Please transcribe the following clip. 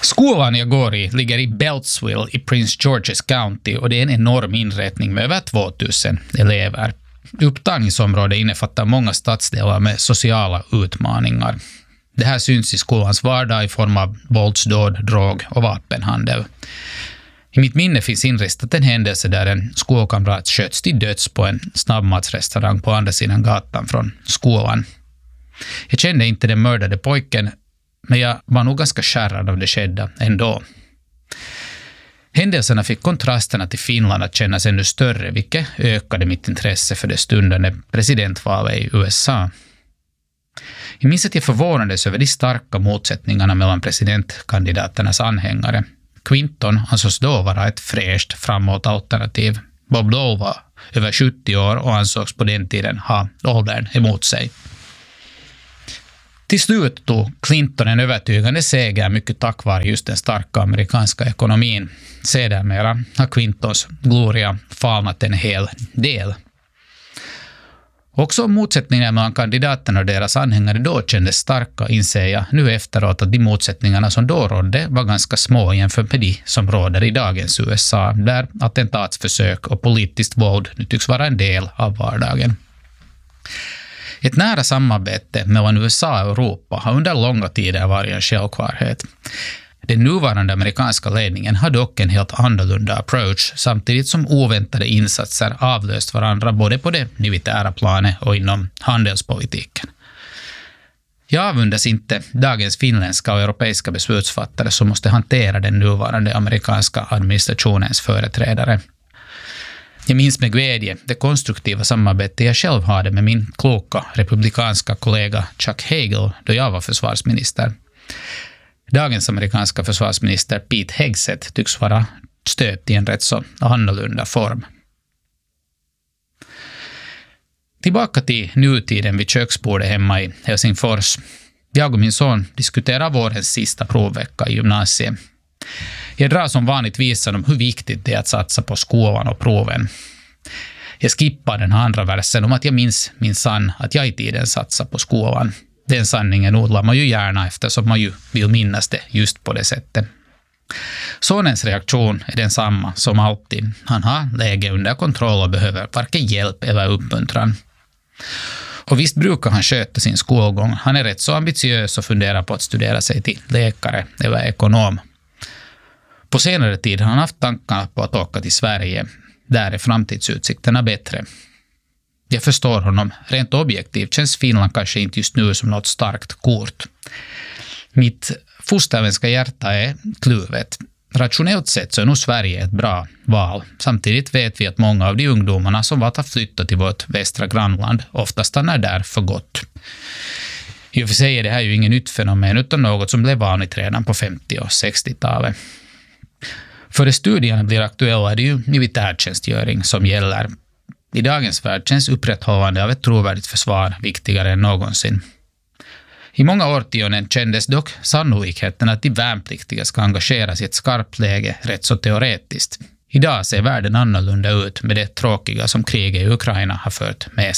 Skolan jag går i ligger i Beltsville i Prince George's County och det är en enorm inrättning med över 2000 elever. Upptagningsområdet innefattar många stadsdelar med sociala utmaningar. Det här syns i skolans vardag i form av våldsdåd, drog- och vapenhandel. I mitt minne finns inristat en händelse där en skolkamrat sköts till döds på en snabbmatsrestaurang på andra sidan gatan från skolan. Jag kände inte den mördade pojken, men jag var nog ganska skärrad av det skedda ändå. Händelserna fick kontrasterna till Finland att kännas ännu större, vilket ökade mitt intresse för det stundande presidentvalet i USA. Jag minns att jag förvånades över de starka motsättningarna mellan presidentkandidaternas anhängare. Clinton ansågs då vara ett fräscht framåt alternativ. Bob Dole var över 70 år och ansågs på den tiden ha åldern emot sig. Till slut tog Clinton en övertygande seger mycket tack vare just den starka amerikanska ekonomin. Sedermera har Clintons gloria falnat en hel del. Också motsättningarna mellan kandidaterna och deras anhängare då kändes starka, inser jag nu efteråt att de motsättningarna som då rådde var ganska små jämfört med de som råder i dagens USA, där attentatsförsök och politiskt våld nu tycks vara en del av vardagen. Ett nära samarbete mellan USA och Europa har under långa tider varit en självklarhet. Den nuvarande amerikanska ledningen har dock en helt annorlunda approach, samtidigt som oväntade insatser avlöst varandra både på det militära planet och inom handelspolitiken. Jag avundas inte dagens finländska och europeiska beslutsfattare som måste hantera den nuvarande amerikanska administrationens företrädare. Jag minns med glädje det konstruktiva samarbete jag själv hade med min kloka republikanska kollega Chuck Hagel då jag var försvarsminister. Dagens amerikanska försvarsminister Pete Hegseth tycks vara stöpt i en rätt så annorlunda form. Tillbaka till nutiden vid köksbordet hemma i Helsingfors. Jag och min son diskuterar vårens sista provvecka i gymnasiet. Jag drar som vanligt visan om hur viktigt det är att satsa på skolan och proven. Jag skippar den andra versen om att jag minns minsann att jag i tiden satsar på skolan. Den sanningen odlar man ju gärna eftersom man ju vill minnas det just på det sättet. Sonens reaktion är densamma som alltid. Han har läge under kontroll och behöver varken hjälp eller uppmuntran. Och visst brukar han sköta sin skolgång. Han är rätt så ambitiös och funderar på att studera sig till läkare eller ekonom. På senare tid har han haft tankar på att åka till Sverige. Där är framtidsutsikterna bättre. Jag förstår honom. Rent objektivt känns Finland kanske inte just nu som något starkt kort. Mitt fosterländska hjärta är kluvet. Rationellt sett så är nog Sverige ett bra val. Samtidigt vet vi att många av de ungdomarna som valt att flytta till vårt västra grannland ofta stannar där för gott. I och för sig är det här ju ingen nytt fenomen utan något som blev vanligt redan på 50- och 60-talet. För att studierna blir aktuella är det ju militärtjänstgöring som gäller. I dagens värld känns upprätthållande av ett trovärdigt försvar viktigare än någonsin. I många årtionden kändes dock sannolikheten att de värnpliktiga ska engageras i ett skarpt läge rätt så teoretiskt. Idag ser världen annorlunda ut med det tråkiga som kriget i Ukraina har fört med